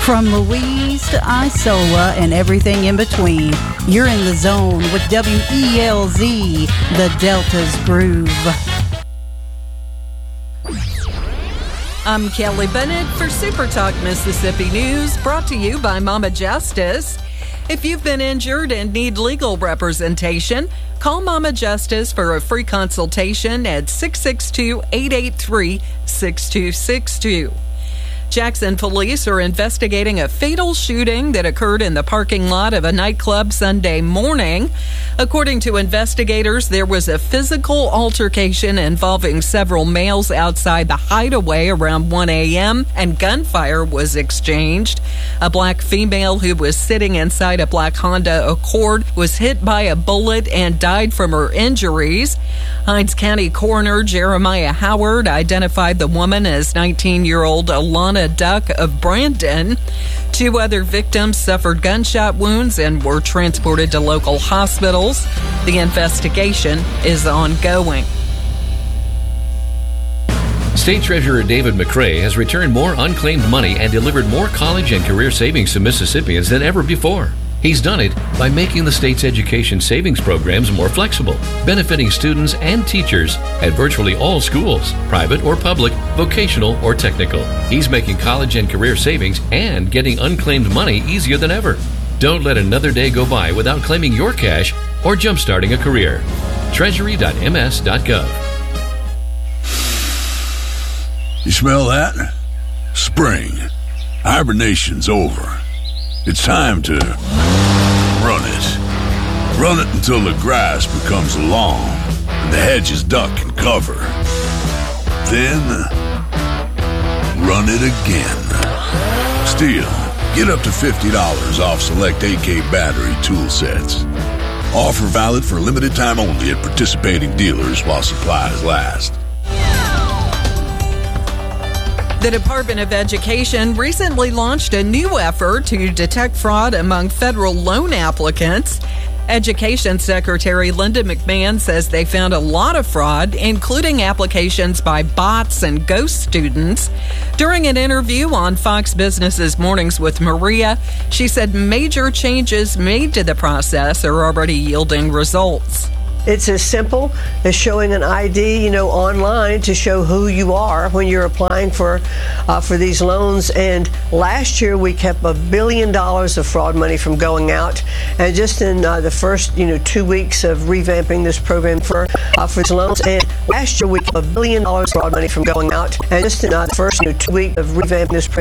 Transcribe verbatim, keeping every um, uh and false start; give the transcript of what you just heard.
From Louise to Isola and everything in between, you're in the zone with W E L Z, the Delta's Groove. I'm Kelly Bennett for Super Talk Mississippi News, brought to you by Mama Justice. If you've been injured and need legal representation, call Mama Justice for a free consultation at six six two, eight eight three, six two six two. Jackson police are investigating a fatal shooting that occurred in the parking lot of a nightclub Sunday morning. According to investigators, there was a physical altercation involving several males outside the Hideaway around one a.m. and gunfire was exchanged. A black female who was sitting inside a black Honda Accord was hit by a bullet and died from her injuries. Hinds County Coroner Jeremiah Howard identified the woman as nineteen-year-old Alana Duck of Brandon. Two other victims suffered gunshot wounds and were transported to local hospitals. The investigation is ongoing. State Treasurer David McCray has returned more unclaimed money and delivered more college and career savings to Mississippians than ever before. He's done it by making the state's education savings programs more flexible, benefiting students and teachers at virtually all schools, private or public, vocational or technical. He's making college and career savings and getting unclaimed money easier than ever. Don't let another day go by without claiming your cash or jumpstarting a career. treasury dot m s dot gov. You smell that? Spring. Hibernation's over. It's time to run it. Run it until the grass becomes long and the hedges duck and cover. Then, run it again. Still, get up to fifty dollars off select A K battery tool sets. Offer valid for limited time only at participating dealers while supplies last. The Department of Education recently launched a new effort to detect fraud among federal loan applicants. Education Secretary Linda McMahon says they found a lot of fraud, including applications by bots and ghost students. During an interview on Fox Business's Mornings with Maria, she said major changes made to the process are already yielding results. It's as simple as showing an I D, you know, online to show who you are when you're applying for uh, for these loans. And last year we kept a billion dollars of fraud money from going out. And just in uh, the first, you know, two weeks of revamping this program for uh, for these loans, and last year we kept a billion dollars of fraud money from going out. And just in uh, the first you know, two weeks of revamping this program